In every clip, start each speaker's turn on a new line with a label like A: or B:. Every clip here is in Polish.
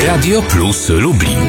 A: Radio Plus Lublin.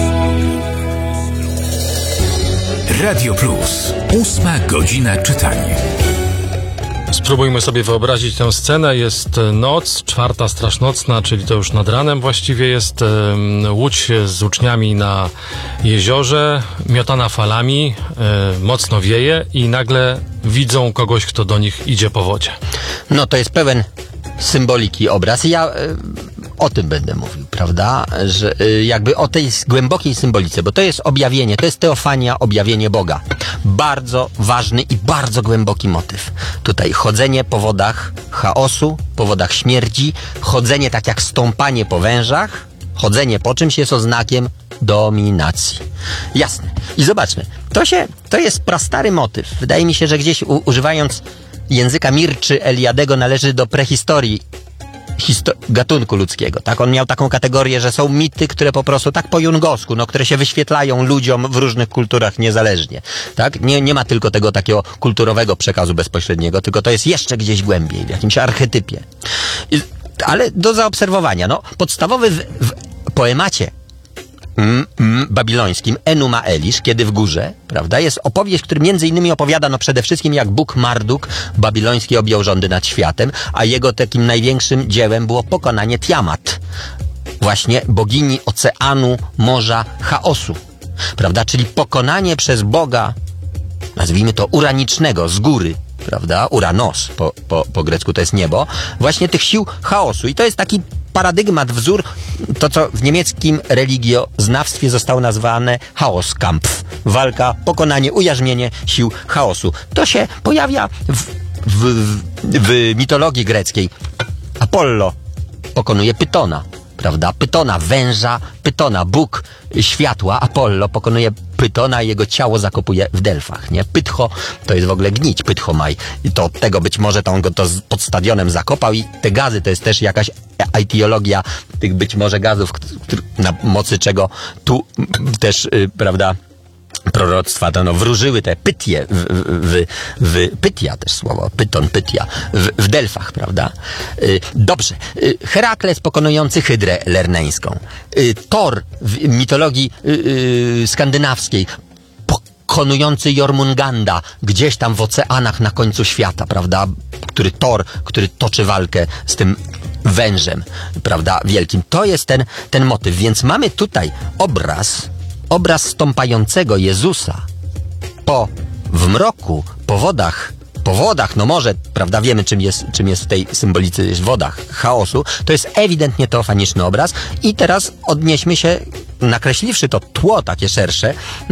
A: Radio Plus. 8 godzina czytania.
B: Spróbujmy sobie wyobrazić tę scenę. Jest noc, 4 straż nocna, czyli to już nad ranem właściwie jest. Łódź z uczniami na jeziorze, miotana falami, mocno wieje i nagle widzą kogoś, kto do nich idzie po wodzie.
C: No to jest pełen symboliki obraz. Ja o tym będę mówił, prawda? Że jakby o tej głębokiej symbolice, bo to jest objawienie, to jest teofania, objawienie Boga. Bardzo ważny i bardzo głęboki motyw. Tutaj chodzenie po wodach chaosu, po wodach śmierci, chodzenie tak jak stąpanie po wężach, chodzenie po czymś jest oznakiem dominacji. Jasne. I zobaczmy, to jest prastary motyw. Wydaje mi się, że gdzieś używając języka Mirczy Eliadego należy do prehistorii gatunku ludzkiego, tak? On miał taką kategorię, że są mity, które po prostu tak po jungowsku, które się wyświetlają ludziom w różnych kulturach niezależnie, tak? Nie ma tylko tego takiego kulturowego przekazu bezpośredniego, tylko to jest jeszcze gdzieś głębiej, w jakimś archetypie. Ale do zaobserwowania, podstawowy w poemacie babilońskim Enuma Elish, Kiedy w górze, prawda, jest opowieść, który między innymi opowiada przede wszystkim jak Bóg Marduk babiloński objął rządy nad światem, a jego takim największym dziełem było pokonanie Tiamat, właśnie bogini oceanu, morza, chaosu, prawda, czyli pokonanie przez Boga, nazwijmy to uranicznego, z góry, prawda, Uranos po grecku to jest niebo, właśnie tych sił chaosu. I to jest taki paradygmat, wzór, to co w niemieckim religioznawstwie zostało nazwane Chaoskampf. Walka, pokonanie, ujarzmienie sił chaosu. To się pojawia w mitologii greckiej. Apollo pokonuje Pytona, prawda? Pytona, węża, Pytona, Bóg światła, Apollo pokonuje Pytona i jego ciało zakopuje w Delfach, nie? Pytho to jest w ogóle gnić, Pythomaj. I to od tego być może to on go pod stadionem zakopał i te gazy to jest też jakaś etiologia tych być może gazów, na mocy czego tu też, prawda, proroctwa wróżyły te Pytie, Pytia też słowo, Pyton, Pytia, w Delfach, prawda? Dobrze. Herakles pokonujący Hydrę lerneńską. Thor w mitologii skandynawskiej pokonujący Jormunganda gdzieś tam w oceanach na końcu świata, prawda? Który toczy walkę z tym wężem, prawda, wielkim. To jest ten motyw. Więc mamy tutaj obraz stąpającego Jezusa w mroku, po wodach, może, prawda, wiemy czym jest w tej symbolice, jest wodach chaosu, to jest ewidentnie teofaniczny obraz i teraz odnieśmy się, nakreśliwszy to tło takie szersze,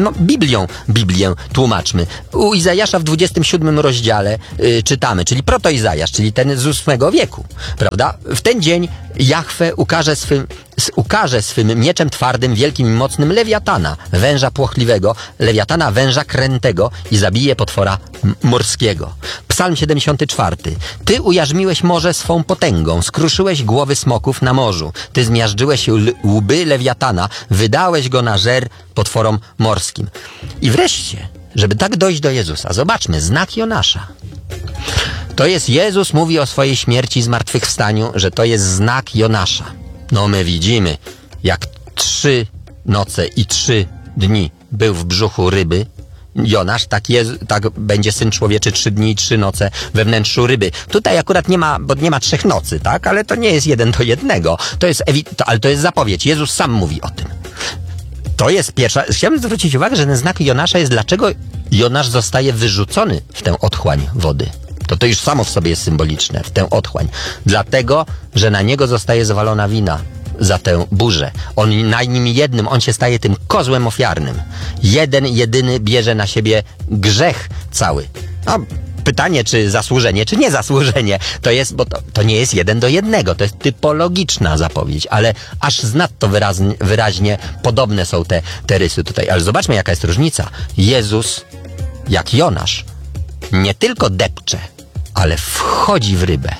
C: Biblię tłumaczmy. U Izajasza w 27 rozdziale czytamy, czyli proto-Izajasz, czyli ten z 8 wieku, prawda? W ten dzień Jahwe ukaże swym mieczem twardym, wielkim i mocnym Lewiatana, węża płochliwego, Lewiatana, węża krętego i zabije potwora morskiego. Psalm 74. Ty ujarzmiłeś morze swą potęgą, skruszyłeś głowy smoków na morzu. Ty zmiażdżyłeś łby Lewiatana, wydałeś go na żer potworom morskim. I wreszcie, żeby tak dojść do Jezusa, zobaczmy, znak Jonasza. To jest Jezus mówi o swojej śmierci i zmartwychwstaniu, że to jest znak Jonasza. My widzimy, jak 3 noce i 3 dni był w brzuchu ryby Jonasz, tak będzie Syn Człowieczy 3 dni i 3 noce we wnętrzu ryby. Tutaj akurat nie ma 3 nocy, tak? Ale to nie jest 1 do 1. Ale to jest zapowiedź. Jezus sam mówi o tym. To jest pierwsza. Chciałbym zwrócić uwagę, że ten znak Jonasza jest, dlaczego Jonasz zostaje wyrzucony w tę otchłań wody. To już samo w sobie jest symboliczne, w tę otchłań. Dlatego, że na niego zostaje zwalona wina za tę burzę. Na nim jednym, on się staje tym kozłem ofiarnym. Jedyny bierze na siebie grzech cały. Pytanie, czy zasłużenie, czy nie zasłużenie. To jest, bo to nie jest 1 do 1. To jest typologiczna zapowiedź, ale aż znadto wyraźnie podobne są te rysy tutaj. Ale zobaczmy, jaka jest różnica. Jezus, jak Jonasz, nie tylko depcze, ale wchodzi w rybę.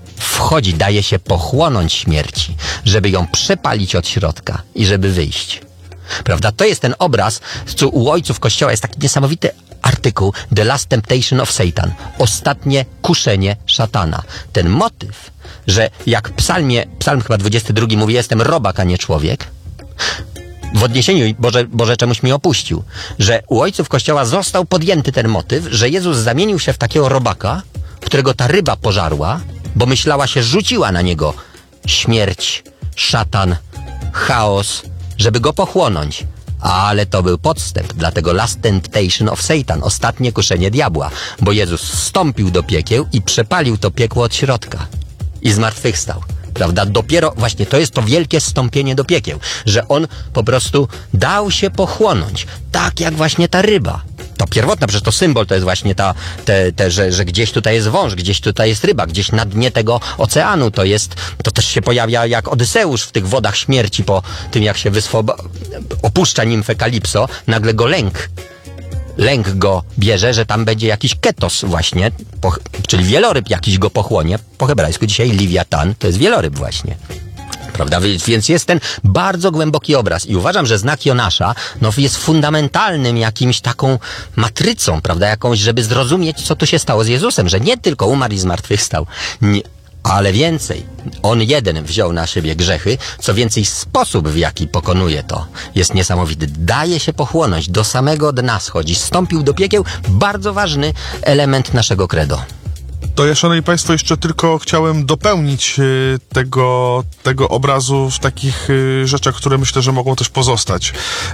C: Daje się pochłonąć śmierci, żeby ją przepalić od środka i żeby wyjść. Prawda? To jest ten obraz, co u ojców Kościoła jest taki niesamowity artykuł The Last Temptation of Satan. Ostatnie kuszenie szatana. Ten motyw, że jak psalm chyba 22 mówi, jestem robak, a nie człowiek, w odniesieniu Boże czemuś mi opuścił, że u ojców Kościoła został podjęty ten motyw, że Jezus zamienił się w takiego robaka, którego ta ryba pożarła, bo myślała się, rzuciła na niego śmierć, szatan, chaos, żeby go pochłonąć. Ale to był podstęp, dlatego Last Temptation of Satan, ostatnie kuszenie diabła, bo Jezus wstąpił do piekieł i przepalił to piekło od środka i zmartwychwstał. Prawda? Dopiero właśnie to jest to wielkie zstąpienie do piekieł, że on po prostu dał się pochłonąć, tak jak właśnie ta ryba. To pierwotna, przecież to symbol to jest właśnie że gdzieś tutaj jest wąż, gdzieś tutaj jest ryba, gdzieś na dnie tego oceanu to też się pojawia jak Odyseusz w tych wodach śmierci po tym, jak się opuszcza nimfę Kalipso, nagle go lęk go bierze, że tam będzie jakiś ketos właśnie, czyli wieloryb jakiś go pochłonie. Po hebrajsku dzisiaj Liwiatan to jest wieloryb właśnie. Prawda? Więc jest ten bardzo głęboki obraz i uważam, że znak Jonasza jest fundamentalnym jakimś taką matrycą, prawda? Jakąś, żeby zrozumieć, co tu się stało z Jezusem, że nie tylko umarł i zmartwychwstał, ale więcej. On jeden wziął na siebie grzechy, co więcej sposób, w jaki pokonuje to, jest niesamowity. Daje się pochłonąć, do samego dna schodzi, wstąpił do piekieł, bardzo ważny element naszego credo.
D: To ja, szanowni państwo, jeszcze tylko chciałem dopełnić tego obrazu w takich rzeczach, które myślę, że mogą też pozostać.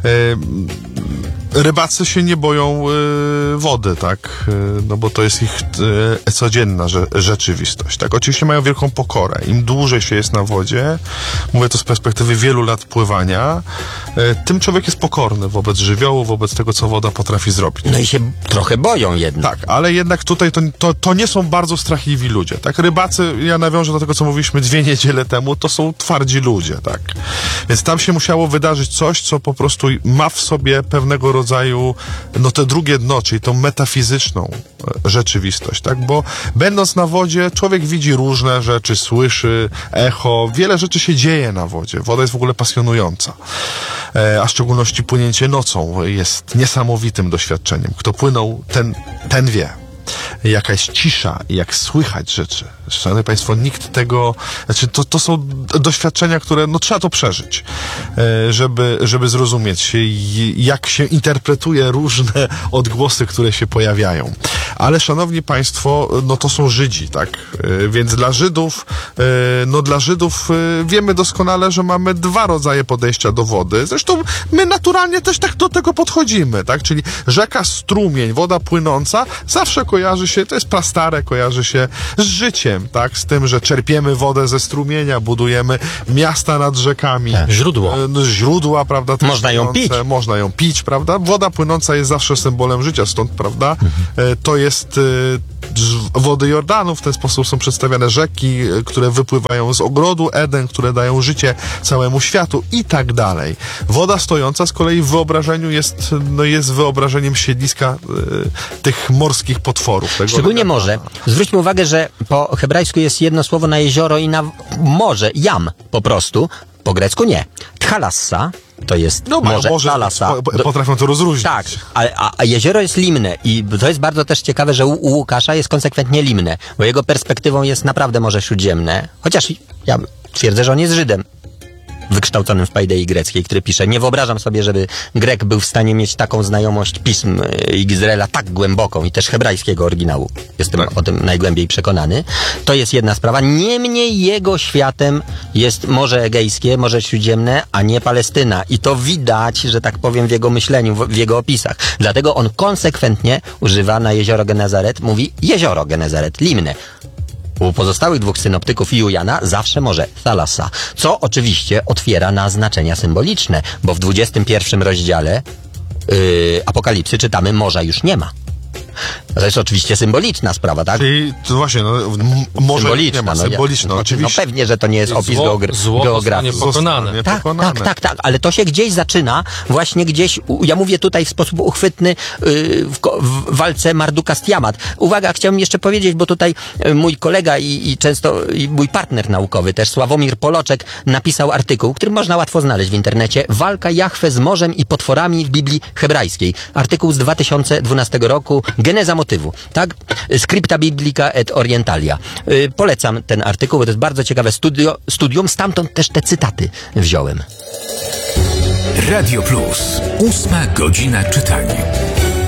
D: Rybacy się nie boją wody, tak? No bo to jest ich codzienna rzeczywistość, tak? Oczywiście mają wielką pokorę. Im dłużej się jest na wodzie, mówię to z perspektywy wielu lat pływania, tym człowiek jest pokorny wobec żywiołu, wobec tego, co woda potrafi zrobić.
C: No i się trochę boją jednak.
D: Tak, ale jednak tutaj to nie są bardzo strachliwi ludzie, tak? Rybacy, ja nawiążę do tego, co mówiliśmy 2 niedziele temu, to są twardzi ludzie, tak? Więc tam się musiało wydarzyć coś, co po prostu ma w sobie pewnego rodzaju, te drugie dno, czyli tą metafizyczną rzeczywistość, tak? Bo będąc na wodzie, człowiek widzi różne rzeczy, słyszy echo, wiele rzeczy się dzieje na wodzie. Woda jest w ogóle pasjonująca. A w szczególności płynięcie nocą jest niesamowitym doświadczeniem. Kto płynął, ten wie. Jaka jest cisza i jak słychać rzeczy. Szanowni państwo, nikt tego... to są doświadczenia, które trzeba to przeżyć, żeby zrozumieć, jak się interpretuje różne odgłosy, które się pojawiają. Ale szanowni państwo, to są Żydzi, tak? Więc dla Żydów wiemy doskonale, że mamy 2 rodzaje podejścia do wody. Zresztą my naturalnie też tak do tego podchodzimy, tak? Czyli rzeka, strumień, woda płynąca zawsze kojarzy się, to jest prastare, kojarzy się z życiem, tak? Z tym, że czerpiemy wodę ze strumienia, budujemy miasta nad rzekami.
B: Tak.
D: Źródła, prawda?
C: Można ją pić.
D: Można ją pić, prawda? Woda płynąca jest zawsze symbolem życia, stąd, prawda? To jest wody Jordanu, w ten sposób są przedstawiane rzeki, które wypływają z ogrodu Eden, które dają życie całemu światu i tak dalej. Woda stojąca z kolei w wyobrażeniu jest wyobrażeniem siedliska tych morskich potworów.
C: Szczególnie morze. Zwróćmy uwagę, że po hebrajsku jest jedno słowo na jezioro i na morze, jam po prostu, po grecku nie. Thalassa to jest morze, Thalassa.
D: Potrafią to rozróżnić.
C: Tak, a jezioro jest limne i to jest bardzo też ciekawe, że u Łukasza jest konsekwentnie limne, bo jego perspektywą jest naprawdę Morze Śródziemne, chociaż ja twierdzę, że on jest Żydem wykształconym w Paidei greckiej, który pisze, nie wyobrażam sobie, żeby Grek był w stanie mieć taką znajomość pism Izraela tak głęboką i też hebrajskiego oryginału. Jestem o tym najgłębiej przekonany. To jest jedna sprawa. Niemniej jego światem jest Morze Egejskie, Morze Śródziemne, a nie Palestyna. I to widać, że tak powiem, w jego myśleniu, w jego opisach. Dlatego on konsekwentnie używa na jezioro Genezaret, mówi jezioro Genezaret, limne. U pozostałych 2 synoptyków i u Jana zawsze może Thalassa, co oczywiście otwiera na znaczenia symboliczne, bo w 21 rozdziale Apokalipsy czytamy, morza już nie ma. To jest oczywiście symboliczna sprawa, tak?
D: Czyli to właśnie, może
C: Symboliczna,
D: nie ma, symboliczna, oczywiście.
C: No pewnie, że to nie jest opis
B: Zło
C: geografii.
B: zostanie pokonane.
C: Tak, ale to się gdzieś zaczyna, właśnie gdzieś, ja mówię tutaj w sposób uchwytny, w walce Marduka z Tiamat. Uwaga, chciałbym jeszcze powiedzieć, bo tutaj mój kolega i często mój partner naukowy też, Sławomir Poloczek, napisał artykuł, który można łatwo znaleźć w internecie, Walka Jahwe z morzem i potworami w Biblii hebrajskiej. Artykuł z 2012 roku, geneza motywu, tak? Scripta Biblica et Orientalia. Polecam ten artykuł, bo to jest bardzo ciekawe studium, stamtąd też te cytaty wziąłem.
A: Radio Plus. 8 godzina czytania.